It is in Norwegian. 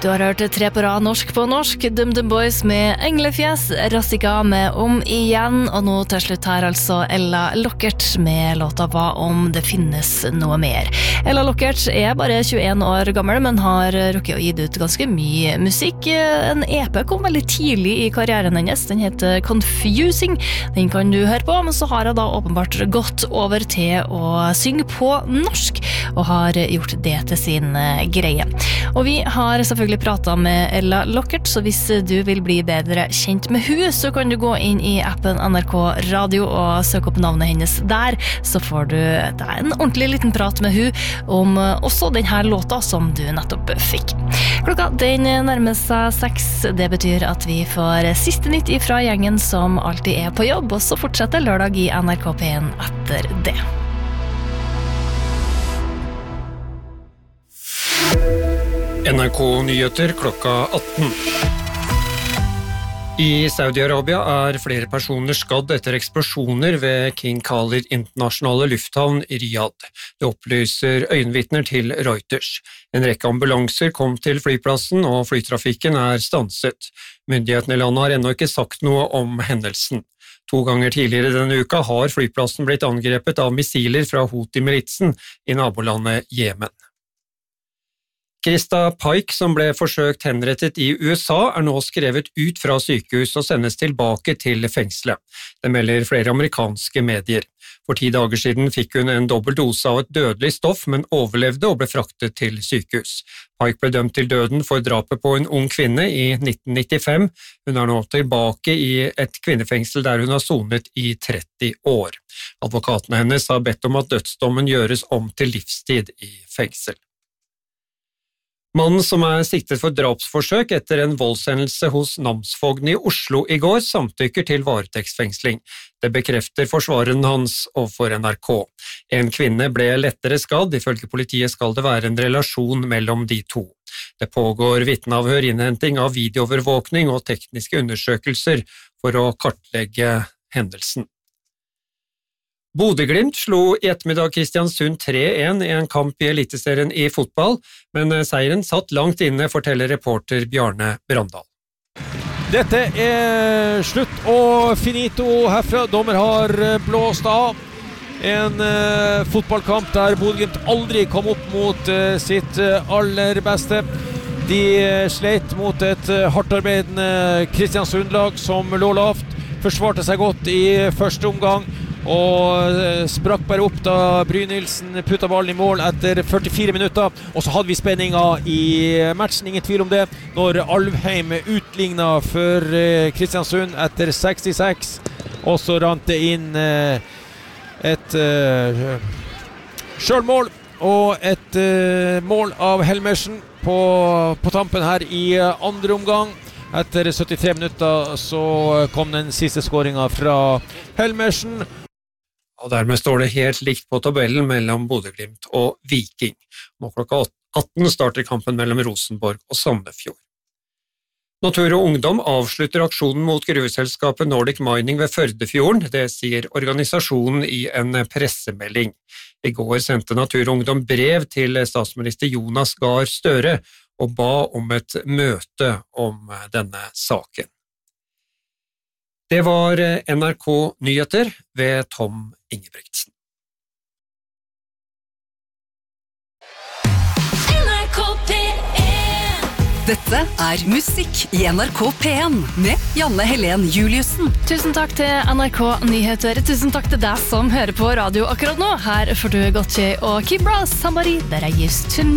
Du har hørt 3 på rad norsk på norsk, DumDum Boys med Englefjes, Rassika med Om igjen, og nå til slutt her altså Ella Lockert med låta Hva om det finnes noe mer. Ella Lockert er bare 21 år gammel, men har rukket å gi ut ganske mye musikk. En EP kom veldig tidlig i karrieren hennes, den heter Confusing, den kan du høre på, men så har jeg da åpenbart gått over til å synge på norsk, og har gjort det til sin greie. Og vi har selvfølgelig pratet med Ella Lockert, så hvis du vil bli bedre kjent med henne, så kan du gå inn i appen NRK Radio og søke opp navnet hennes der, så får du en ordentlig liten prat med henne om også denne låta som du nettopp fikk. Klokka den nærmer seg 6, det betyr at vi får siste nytt ifra gjengen som alltid er på jobb, og så fortsetter lørdag i NRK P1 etter det. NRK Nyheter klokka 18. I Saudi-Arabia er flere personer skadd etter eksplosjoner ved King Khalid internasjonale lufthavn i Riyadh. Det opplyser øyenvitner til Reuters. En rekke ambulanser kom til flyplassen, og flytrafikken er stanset. Myndighetene i landet har ennå ikke sagt noe om hendelsen. 2 ganger tidligere denne uka har flyplassen blitt angrepet av missiler fra Houthi-militsen i nabolandet Jemen. Krista Pike, som ble forsøkt henrettet i USA, er nå skrevet ut fra sykehus og sendes tilbake til fengselet. Det melder flere amerikanske medier. For 10 dager siden fikk hun en dobbelt dose av et dødelig stoff, men overlevde og ble fraktet til sykehus. Pike ble dømt til døden for drapet på en ung kvinne i 1995. Hun er nå tilbake i et kvinnefengsel der hun har sonet i 30 år. Advokatene hennes har bedt om at dødsdommen gjøres om til livstid i fengsel. Mannen som er siktet for drapsforsøk etter en voldshendelse hos namsfogden i Oslo i går, samtykker til varetektsfengsling. Det bekrefter forsvareren hans overfor NRK. En kvinne ble lettere skadd, ifølge politiet skal det være en relasjon mellom de to. Det pågår vitneavhør, innhenting av videoovervåkning og tekniske undersøkelser for å kartlegge hendelsen. Bodø/Glimt slo i ettermiddag Kristiansund 3-1 i en kamp i eliteserien i fotball, men seieren satt langt inne, forteller reporter Bjarne Brandal. Dette er slutt og finito herfra. Dommer har blåst av. En fotballkamp der Bodø/Glimt aldri kom opp mot sitt aller beste. De sleit mot et hardtarbeidende Kristiansund-lag som lå lavt, forsvarte seg godt i første omgang, og sprakk bare opp da Brynildsen putta ballen i mål etter 44 minutter, og så hadde vi spenninga i matchen, ingen tvil om det, når Alvheim utlignet for Kristiansund etter 66, og så rant det inn et selvmål og et mål av Helmersen på tampen her i andre omgang. Etter 73 minutter så kom den siste skåringen fra Helmersen. Og dermed står det helt likt på tabellen mellom Bodø/Glimt og Viking. Nå klokka 18 starter kampen mellom Rosenborg og Sandefjord. Natur og Ungdom avslutter aksjonen mot gruveselskapet Nordic Mining ved Førdefjorden, det sier organisasjonen i en pressemelding. I går sendte Natur og Ungdom brev til statsminister Jonas Gahr Støre og ba om et møte om denne saken. Det var NRK Nyheter ved Tom Ingebrigtsen. Dette er musikk i NRK P1 med Janne Helen Juliussen. Tusen takk til NRK Nyheter. Tusen takk til deg som hører på radio akkurat nå. Her får du Gotye og Kibra, Somebody That I Used To